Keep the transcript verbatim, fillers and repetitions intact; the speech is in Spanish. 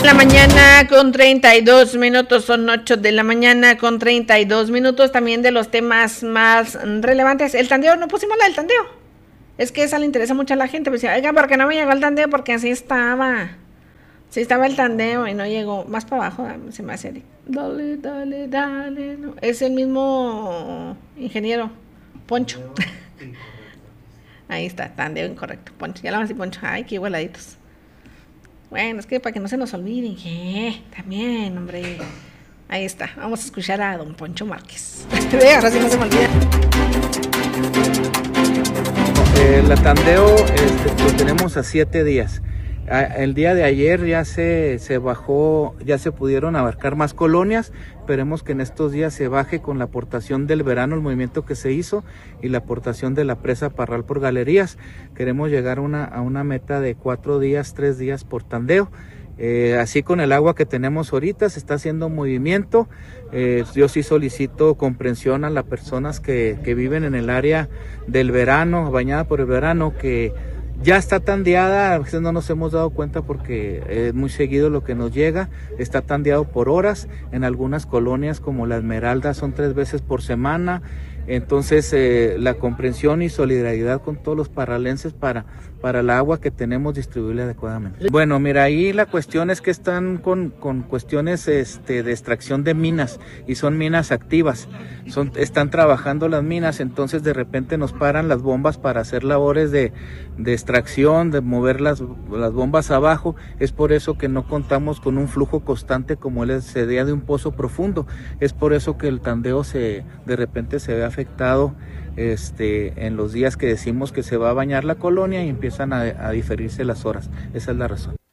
La mañana con treinta y dos minutos, son ocho de la mañana con treinta y dos minutos. También de los temas más relevantes, el tandeo, no pusimos la del tandeo. Es que esa le interesa mucho a la gente. Pues decía, oiga, ¿por qué no me llegó el tandeo? Porque así estaba. Sí estaba el tandeo y no llegó. Más para abajo, se me hace. Dale, dale, dale. No. Es el mismo ingeniero, Poncho. Ahí está, tandeo incorrecto. Poncho, ya lo van a decir Poncho. Ay, qué igualaditos. Bueno, es que para que no se nos olviden, ¿qué? También, hombre. Ahí está, vamos a escuchar a don Poncho Márquez. Ahora sí no se me olvida. El tandeo este, lo tenemos a siete días. El día de ayer ya se, se bajó, ya se pudieron abarcar más colonias. Esperemos que en estos días se baje con la aportación del verano, el movimiento que se hizo, y la aportación de la presa Parral por galerías. Queremos llegar a una, a una meta de cuatro días, tres días por tandeo. Eh, así con el agua que tenemos ahorita se está haciendo movimiento. Eh, yo sí solicito comprensión a las personas que, que viven en el área del verano, bañada por el verano, que ya está tandeada. A veces no nos hemos dado cuenta porque es muy seguido lo que nos llega. Está tandeado por horas. En algunas colonias como la Esmeralda son tres veces por semana. Entonces eh, la comprensión y solidaridad con todos los parralenses para, para el agua que tenemos distribuirla adecuadamente. Bueno, mira, ahí la cuestión es que están con, con cuestiones este, de extracción de minas, y son minas activas, son, están trabajando las minas, entonces de repente nos paran las bombas para hacer labores de, de extracción, de mover las, las bombas abajo. Es por eso que no contamos con un flujo constante como el sería de un pozo profundo. Es por eso que el tandeo se, de repente se ve afectado este, en los días que decimos que se va a bañar la colonia y empiezan a, a diferirse las horas. Esa es la razón.